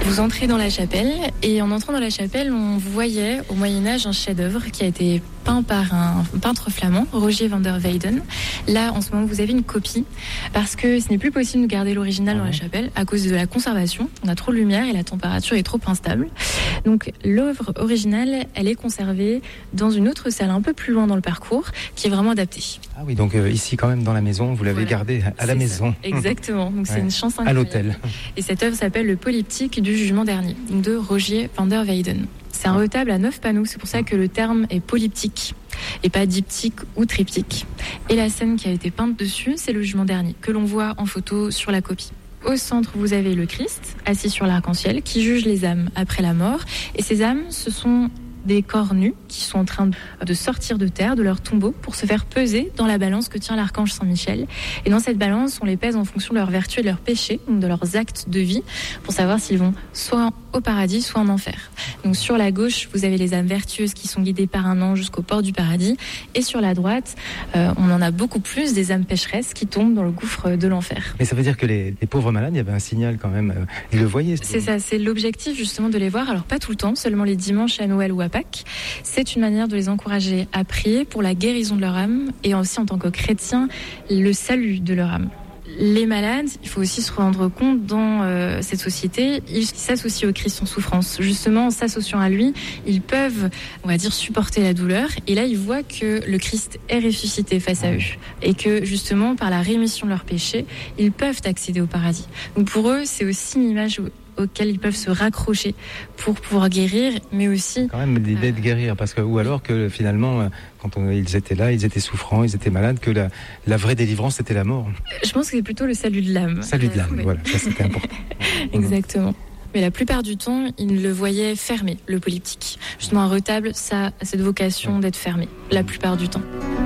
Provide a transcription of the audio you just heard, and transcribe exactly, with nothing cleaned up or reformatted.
Vous entrez dans la chapelle et en entrant dans la chapelle, on voyait au Moyen-Âge un chef-d'œuvre qui a été peint par un peintre flamand, Rogier van der Weyden. Là, en ce moment, vous avez une copie parce que ce n'est plus possible de garder l'original dans la chapelle à cause de la conservation. On a trop de lumière et la température est trop instable. Donc, l'œuvre originale, elle est conservée dans une autre salle un peu plus loin dans le parcours qui est vraiment adaptée. Ah oui, donc euh, ici quand même dans la maison, vous l'avez voilà. gardée à c'est la ça. maison. Exactement, donc c'est ouais. une chance incroyable. À l'hôtel. Et cette œuvre s'appelle Le Polyptyque du Jugement dernier, de Rogier van der Weyden. C'est un retable à neuf panneaux, c'est pour ça que le terme est polyptyque et pas diptyque ou triptyque. Et la scène qui a été peinte dessus, c'est le Jugement dernier, que l'on voit en photo sur la copie. Au centre, vous avez le Christ, assis sur l'arc-en-ciel, qui juge les âmes après la mort. Et ces âmes, ce sont des corps nus qui sont en train de sortir de terre, de leur tombeau, pour se faire peser dans la balance que tient l'archange Saint-Michel. Et dans cette balance, on les pèse en fonction de leurs vertus et de leurs péchés, donc de leurs actes de vie, pour savoir s'ils vont soit au paradis, soit en enfer. Donc sur la gauche, vous avez les âmes vertueuses qui sont guidées par un ange jusqu'au port du paradis. Et sur la droite, euh, on en a beaucoup plus, des âmes pécheresses qui tombent dans le gouffre de l'enfer. Mais ça veut dire que les, les pauvres malades, il y avait un signal quand même, euh, ils le voyaient. C'est ça, c'est l'objectif justement de les voir. Alors pas tout le temps, seulement les dimanches à Noël ou à Pâques. C'est une manière de les encourager à prier pour la guérison de leur âme et aussi en tant que chrétiens, le salut de leur âme. Les malades, il faut aussi se rendre compte dans euh, cette société, ils s'associent au Christ en souffrance. Justement, en s'associant à lui, ils peuvent, on va dire, supporter la douleur. Et là, ils voient que le Christ est ressuscité face à eux. Et que, justement, par la rémission de leurs péchés, ils peuvent accéder au paradis. Donc pour eux, c'est aussi une image auxquels ils peuvent se raccrocher pour pouvoir guérir, mais aussi... Quand même l'idée euh... de guérir, parce que, ou alors que finalement, quand on, ils étaient là, ils étaient souffrants, ils étaient malades, que la, la vraie délivrance, c'était la mort. Je pense que c'est plutôt le salut de l'âme. Salut de l'âme, euh, oui. Voilà, ça c'était important. Exactement. Mais la plupart du temps, ils le voyaient fermé, le polyptyque. Justement, un retable, ça a cette vocation d'être fermé, la plupart du temps.